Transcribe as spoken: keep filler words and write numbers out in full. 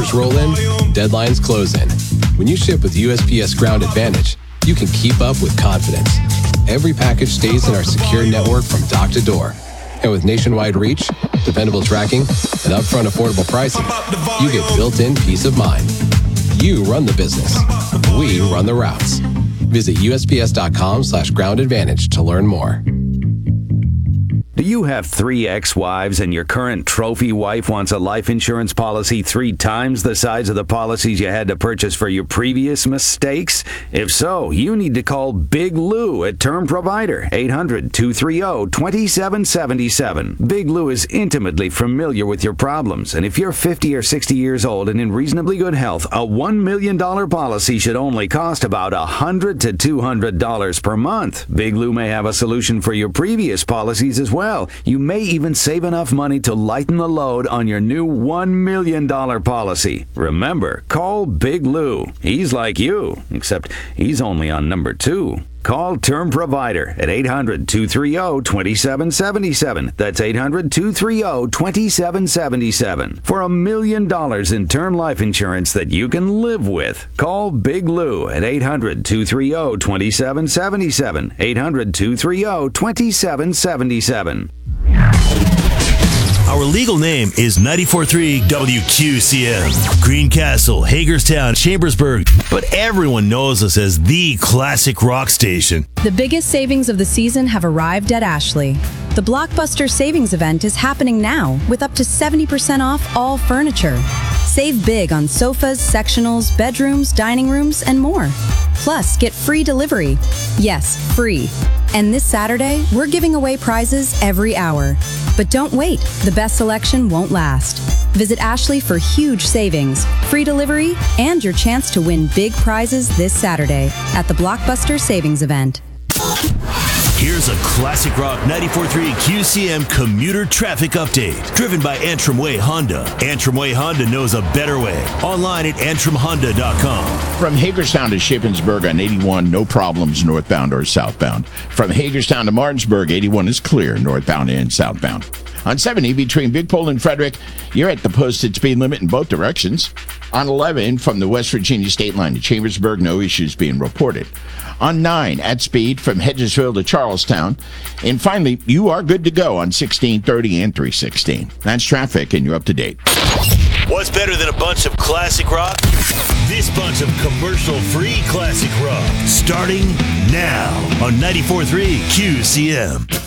Orders roll in, deadlines close in. When you ship with U S P S Ground Advantage, you can keep up with confidence. Every package stays in our secure network from dock to door. And with nationwide reach, dependable tracking, and upfront affordable pricing, you get built-in peace of mind. You run the business. We run the routes. Visit U S P S dot com slash ground advantage to learn more. Do you have three ex-wives and your current trophy wife wants a life insurance policy three times the size of the policies you had to purchase for your previous mistakes? If so, you need to call Big Lou at Term Provider, eight hundred, two three zero, two seven seven seven. Big Lou is intimately familiar with your problems, and if you're fifty or sixty years old and in reasonably good health, a one million dollars policy should only cost about one hundred to two hundred dollars per month. Big Lou may have a solution for your previous policies as well. You may even save enough money to lighten the load on your new one million dollars policy. Remember, call Big Lou. He's like you, except he's only on number two. Call Term Provider at eight hundred, two three zero, two seven seven seven. That's eight hundred, two three zero, two seven seven seven. For a million dollars in term life insurance that you can live with. Call Big Lou at eight hundred, two three zero, two seven seven seven. eight hundred, two three zero, two seven seven seven. Our legal name is ninety-four point three W Q C M. Greencastle, Hagerstown, Chambersburg. But everyone knows us as the classic rock station. The biggest savings of the season have arrived at Ashley. The Blockbuster Savings Event is happening now with up to seventy percent off all furniture. Save big on sofas, sectionals, bedrooms, dining rooms, and more. Plus, get free delivery. Yes, free. And this Saturday, we're giving away prizes every hour. But don't wait, the best selection won't last. Visit Ashley for huge savings, free delivery, and your chance to win big prizes this Saturday at the Blockbuster Savings Event. Here's a classic rock ninety-four point three Q C M commuter traffic update, driven by Antrim Way Honda. Antrim Way Honda knows a better way. Online at antrim honda dot com. From Hagerstown to Shippensburg on eighty-one, no problems northbound or southbound. From Hagerstown to Martinsburg, eighty-one is clear northbound and southbound. On seventy, between Big Pole and Frederick, you're at the posted speed limit in both directions. On eleven, from the West Virginia state line to Chambersburg, no issues being reported. On nine, at speed from Hedgesville to Charlestown. And finally, you are good to go on sixteen thirty and three sixteen. That's traffic, and you're up to date. What's better than a bunch of classic rock? This bunch of commercial-free classic rock. Starting now on ninety-four point three Q C M.